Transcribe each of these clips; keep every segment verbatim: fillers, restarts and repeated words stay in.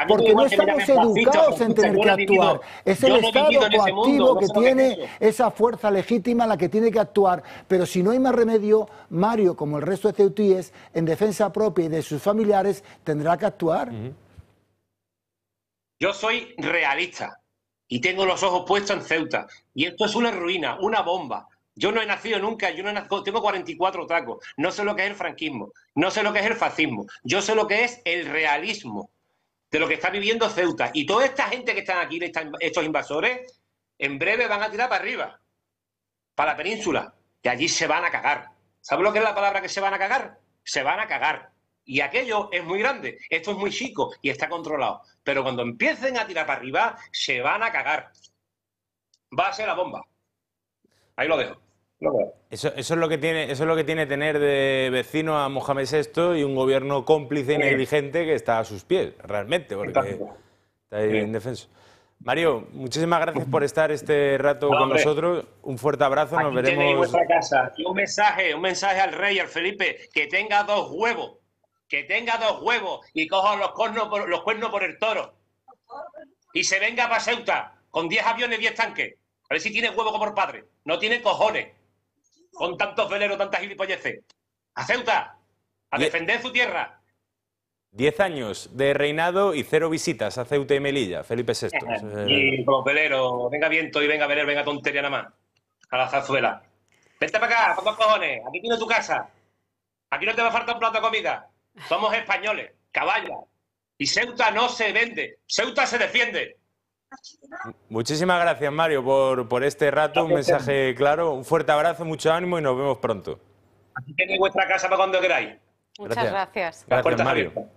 A mí porque me no igual que me estamos llamen fascista, educados en fascista, tener yo que no he vivido- actuar. Es yo el no he Estado vivido en ese mundo, coactivo no que sé lo que es tiene eso. esa fuerza legítima la que tiene que actuar. Pero si no hay más remedio, Mario, como el resto de ceutíes, en defensa propia y de sus familiares, tendrá que actuar. Uh-huh. Yo soy realista y tengo los ojos puestos en Ceuta. Y esto es una ruina, una bomba. Yo no he nacido nunca, yo no he nacido, tengo cuarenta y cuatro tacos. No sé lo que es el franquismo, no sé lo que es el fascismo. Yo sé lo que es el realismo de lo que está viviendo Ceuta. Y toda esta gente que están aquí, estos invasores, en breve van a tirar para arriba, para la península. Y allí se van a cagar. ¿Sabes lo que es la palabra que se van a cagar? Se van a cagar. Y aquello es muy grande, esto es muy chico y está controlado. Pero cuando empiecen a tirar para arriba, se van a cagar. Va a ser la bomba. Ahí lo dejo. Lo dejo. Eso, eso, es lo que tiene, eso es lo que tiene tener de vecino a Mohamed sexto y un gobierno cómplice y negligente que está a sus pies, realmente, porque está ahí indefenso. Mario, muchísimas gracias por estar este rato no, con hombre. nosotros. Un fuerte abrazo, Aquí nos veremos. Tenéis vuestra casa. Y un mensaje, un mensaje al rey, al Felipe, que tenga dos huevos. Que tenga dos huevos y coja los cuernos por, los cuernos por el toro. Y se venga para Ceuta con diez aviones, diez tanques. A ver si tiene huevo como el padre. No tiene cojones. Con tantos veleros, tantas gilipolleces. A Ceuta. A defender su tierra. Diez años de reinado y cero visitas a Ceuta y Melilla, Felipe sexto. Y con los veleros. Venga viento y venga velero, venga tontería nada más. A la zarzuela. Vente para acá, con dos cojones. Aquí tienes tu casa. Aquí no te va a faltar un plato de comida. Somos españoles, caballos. Y Ceuta no se vende, Ceuta se defiende. Muchísimas gracias, Mario, por, por este rato, un mensaje claro. Un fuerte abrazo, mucho ánimo y nos vemos pronto. Aquí tenéis vuestra casa para cuando queráis. Muchas gracias. Gracias, gracias Mario. Abiertas.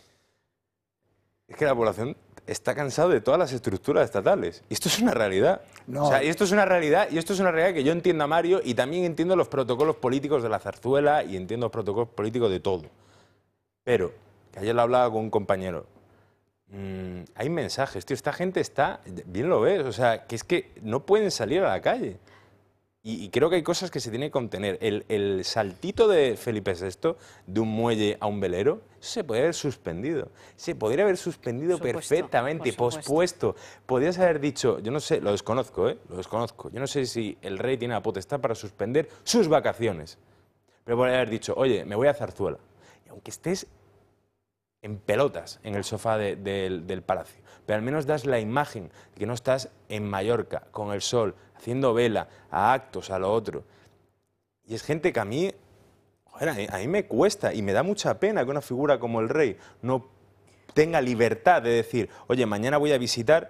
Es que la población está cansada de todas las estructuras estatales. Y esto es una realidad. No. O sea, y esto es una realidad, y esto es una realidad que yo entiendo a Mario y también entiendo los protocolos políticos de la zarzuela y entiendo los protocolos políticos de todo. Pero, que ayer lo hablaba con un compañero, mmm, hay mensajes, tío, esta gente está, bien lo ves, o sea, que es que no pueden salir a la calle. Y, y creo que hay cosas que se tienen que contener. El, el saltito de Felipe sexto, de un muelle a un velero, eso se podría haber suspendido. Se podría haber suspendido por supuesto, perfectamente, por pospuesto. Podrías haber dicho, yo no sé, lo desconozco, ¿eh? Lo desconozco. Yo no sé si el rey tiene la potestad para suspender sus vacaciones. Pero podría haber dicho, oye, me voy a Zarzuela. Aunque estés en pelotas en el sofá de, de, del palacio, pero al menos das la imagen de que no estás en Mallorca, con el sol, haciendo vela, a actos, a lo otro. Y es gente que a mí, joder, a mí, a mí me cuesta y me da mucha pena que una figura como el rey no tenga libertad de decir, oye, mañana voy a visitar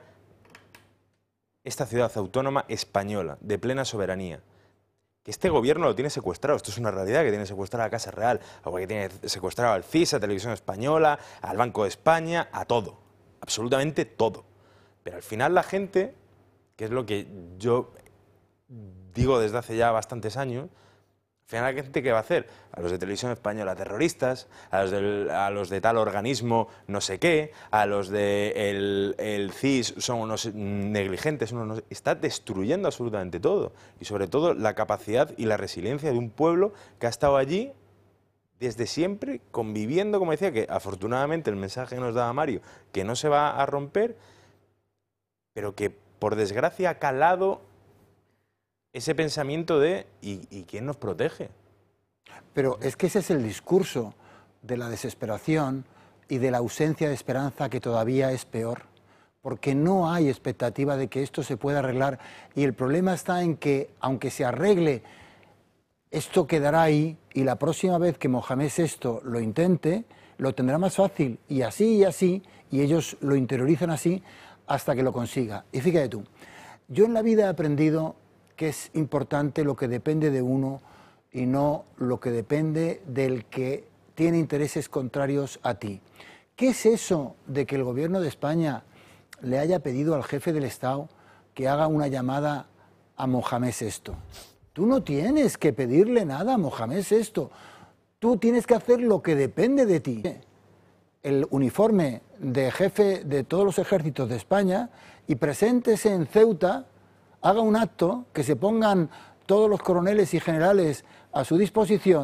esta ciudad autónoma española, de plena soberanía. Que este gobierno lo tiene secuestrado, esto es una realidad, que tiene secuestrado a la Casa Real, que tiene secuestrado al C I S, a Televisión Española, al Banco de España, a todo, absolutamente todo. Pero al final la gente, que es lo que yo digo desde hace ya bastantes años, al final la gente ¿qué va a hacer? A los de Televisión Española terroristas, a los de, a los de tal organismo no sé qué, a los de el, el C I S son unos negligentes, unos, está destruyendo absolutamente todo. Y sobre todo la capacidad y la resiliencia de un pueblo que ha estado allí desde siempre, conviviendo, como decía, que afortunadamente el mensaje que nos daba Mario, que no se va a romper, pero que por desgracia ha calado ese pensamiento de ¿y, y quién nos protege? Pero es que ese es el discurso de la desesperación y de la ausencia de esperanza, que todavía es peor, porque no hay expectativa de que esto se pueda arreglar, y el problema está en que, aunque se arregle, esto quedará ahí, y la próxima vez que Mohamed sexto lo intente, lo tendrá más fácil, y así y así, y ellos lo interiorizan así hasta que lo consiga. Y fíjate tú, yo en la vida he aprendido que es importante lo que depende de uno y no lo que depende del que tiene intereses contrarios a ti. ¿Qué es eso de que el gobierno de España le haya pedido al jefe del Estado que haga una llamada a Mohamed sexto? Tú no tienes que pedirle nada a Mohamed sexto. Tú tienes que hacer lo que depende de ti. El uniforme de jefe de todos los ejércitos de España y preséntese en Ceuta, haga un acto, que se pongan todos los coroneles y generales a su disposición